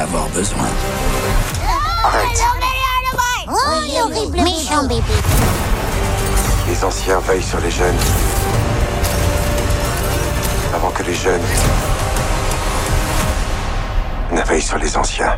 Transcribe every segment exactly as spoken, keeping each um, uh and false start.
avoir besoin. Arrête. Oh, horrible méchant bébé. Les anciens veillent sur les jeunes. Avant que les jeunes ne veillent sur les anciens.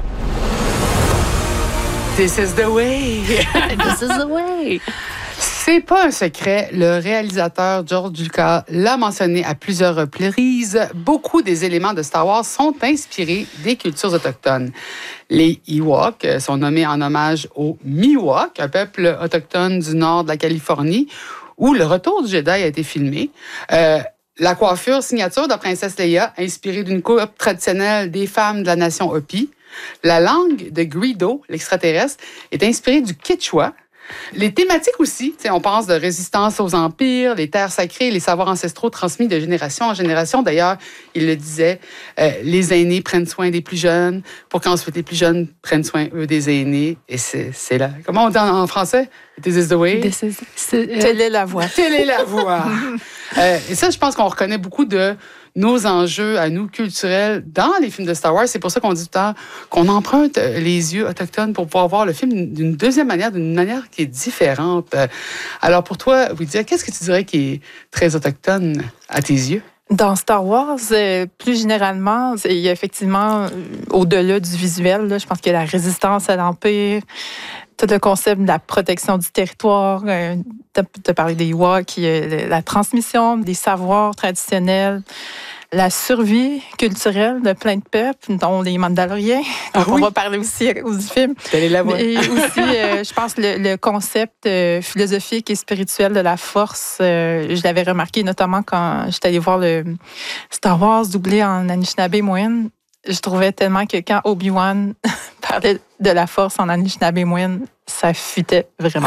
This is the way. This is the way. C'est pas un secret, le réalisateur George Lucas l'a mentionné à plusieurs reprises. Beaucoup des éléments de Star Wars sont inspirés des cultures autochtones. Les Ewoks sont nommés en hommage aux Miwok, un peuple autochtone du nord de la Californie, où le retour du Jedi a été filmé. Euh, la coiffure signature de la princesse Leia, inspirée d'une coupe traditionnelle des femmes de la nation Hopi. La langue de Greedo, l'extraterrestre, est inspirée du Quechua. Les thématiques aussi, on pense de résistance aux empires, les terres sacrées, les savoirs ancestraux transmis de génération en génération. D'ailleurs, il le disait, euh, les aînés prennent soin des plus jeunes pour qu'ensuite les plus jeunes prennent soin, eux, des aînés. Et c'est, c'est là. Comment on dit en, en français? This is the way. This is, c'est, euh... Telle est la voie. Telle est la voie. euh, et ça, je pense qu'on reconnaît beaucoup de nos enjeux à nous culturels dans les films de Star Wars. C'est pour ça qu'on dit tout le temps qu'on emprunte les yeux autochtones pour pouvoir voir le film d'une deuxième manière, d'une manière qui est différente. Alors pour toi, Wydia, qu'est-ce que tu dirais qui est très autochtone à tes yeux? Dans Star Wars, euh, plus généralement, il y a effectivement, euh, au-delà du visuel, là, je pense qu'il y a la résistance à l'Empire, tout le concept de la protection du territoire, euh, tu as parlé des Ewoks, euh, la transmission des savoirs traditionnels, la survie culturelle de plein de peuples, dont les Mandaloriens. Donc, ah oui? On va parler aussi du film. Telle est la voix. Et aussi, euh, je pense, le, le concept euh, philosophique et spirituel de la force. Euh, je l'avais remarqué notamment quand j'étais allée voir le Star Wars doublé en Anishinaabe-Moine. Je trouvais tellement que quand Obi-Wan parlait de la force en Anishinaabe-Moine, ça fuitait vraiment.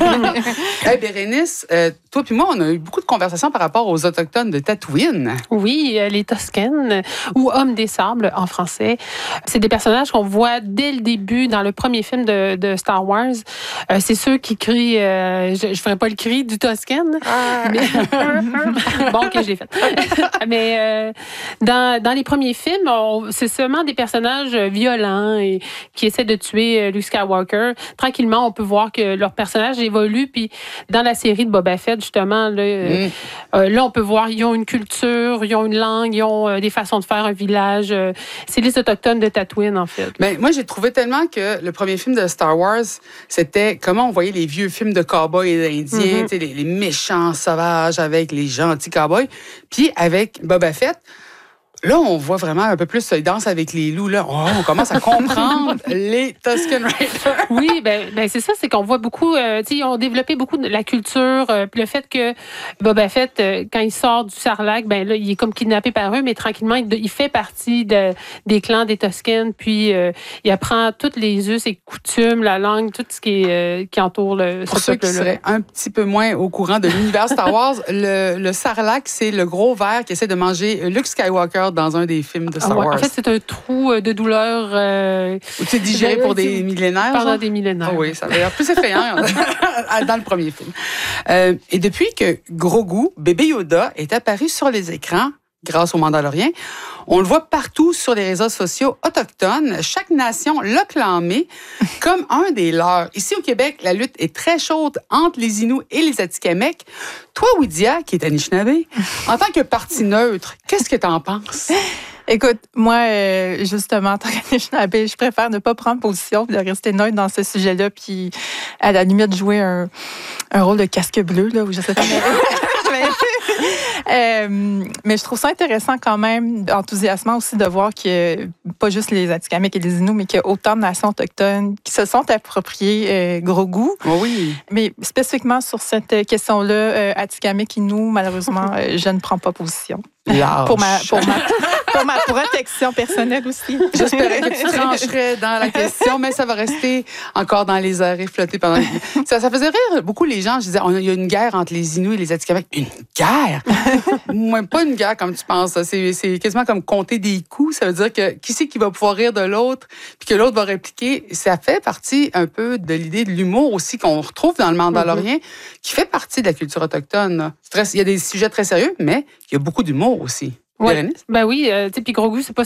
Hey, Bérénice, euh, toi puis moi, on a eu beaucoup de conversations par rapport aux Autochtones de Tatooine. Oui, euh, les Toscanes, ou Hommes des Sables en français. C'est des personnages qu'on voit dès le début dans le premier film de, de Star Wars. Euh, c'est ceux qui crient, euh, je ne ferai pas le cri du Toscan, ah. mais bon, ok, je l'ai fait. mais euh, dans, dans les premiers films, on, c'est seulement des personnages violents et qui essaient de tuer Luke Skywalker. Tranquillement, on peut voir que leur personnage évolue. Puis dans la série de Boba Fett, justement, là, mm. euh, là on peut voir ils ont une culture, ils ont une langue, ils ont euh, des façons de faire un village. Euh, c'est les Autochtones de Tatooine, en fait. Ben, moi, j'ai trouvé tellement que le premier film de Star Wars, c'était comment on voyait les vieux films de cow-boys et d'Indiens, mm-hmm. les, les méchants sauvages avec les gentils cow-boys. Puis avec Boba Fett, là, on voit vraiment un peu plus ils dansent avec les loups. Là. Oh, on commence à comprendre les Tusken Raiders. Oui, ben, ben c'est ça, c'est qu'on voit beaucoup, euh, ils ont développé beaucoup de la culture. Euh, le fait que Boba Fett, euh, quand il sort du Sarlacc, ben là, il est comme kidnappé par eux, mais tranquillement, il, il fait partie de, des clans des Tusken, puis euh, il apprend toutes les us et coutumes, la langue, tout ce qui, est, euh, qui entoure le Pour ceux qui seraient un petit peu moins au courant de l'univers Star Wars, le, le Sarlacc, c'est le gros ver qui essaie de manger Luke Skywalker dans un des films de Star ouais, Wars. En fait, c'est un trou de douleur... Euh, c'est digéré pour des millénaires. Pendant genre? des millénaires. Ah oui, ça avait l'air plus effrayant dans le premier film. Euh, et depuis que Grogu, bébé Yoda, est apparu sur les écrans, grâce aux Mandaloriens, on le voit partout sur les réseaux sociaux autochtones. Chaque nation l'a clamé comme un des leurs. Ici au Québec, la lutte est très chaude entre les Inuits et les Atikamekw. Toi, Wydia, qui est Anishinaabe, en tant que parti neutre, qu'est-ce que tu en penses? Écoute, moi, euh, justement, en tant qu'Anishinaabe, je préfère ne pas prendre position et de rester neutre dans ce sujet-là, puis à la limite jouer un, un rôle de casque bleu, là, où je sais pas... Euh, mais je trouve ça intéressant quand même, enthousiasmant aussi de voir qu'il y a pas juste les Atikamekw et les Inuits, mais qu'il y a autant de nations autochtones qui se sont appropriées euh, Grogu. Oh oui. Mais spécifiquement sur cette question-là, euh, Atikamekw, Inuits, malheureusement, euh, je ne prends pas position. Large. Pour ma, pour ma, pour ma protection personnelle aussi. J'espérais que tu trancherais dans la question, mais ça va rester encore dans les airs et flotter pendant... Ça, ça faisait rire beaucoup les gens. Je disais, il y a une guerre entre les Inuits et les Atikamekw. Une guerre? Moins pas une guerre comme tu penses. C'est, c'est quasiment comme compter des coups. Ça veut dire que qui c'est qui va pouvoir rire de l'autre puis que l'autre va répliquer. Ça fait partie un peu de l'idée de l'humour aussi qu'on retrouve dans le Mandalorien, mm-hmm. qui fait partie de la culture autochtone. Très, il y a des sujets très sérieux, mais il y a beaucoup d'humour aussi. Ouais. Ben oui, euh, tu sais, puis Grogu, c'est pas